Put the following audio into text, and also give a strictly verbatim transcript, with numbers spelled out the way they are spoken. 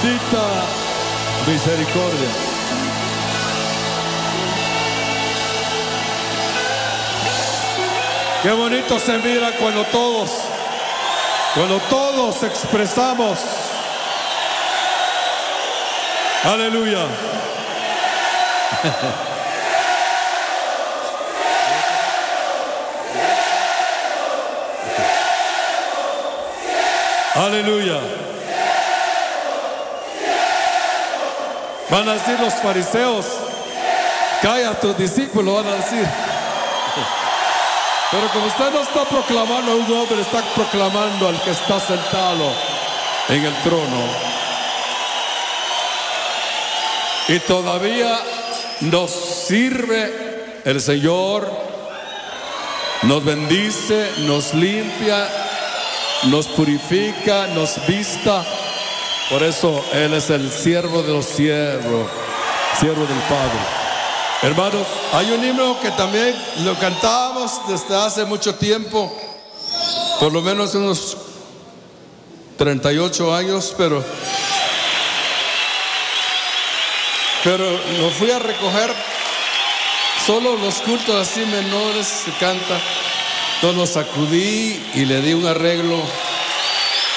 bendita misericordia. Qué bonito se mira cuando todos, cuando todos expresamos. Aleluya. Aleluya. Van a decir los fariseos, calla a tus discípulos, van a decir. Pero como usted no está proclamando a un hombre, está proclamando al que está sentado en el trono. Y todavía nos sirve el Señor, nos bendice, nos limpia, nos purifica, nos vista. Por eso Él es el siervo de los siervos, siervo del Padre. Hermanos, hay un himno que también lo cantábamos desde hace mucho tiempo, por lo menos unos treinta y ocho años, pero, pero lo fui a recoger. Solo los cultos así menores se canta. Entonces lo sacudí y le di un arreglo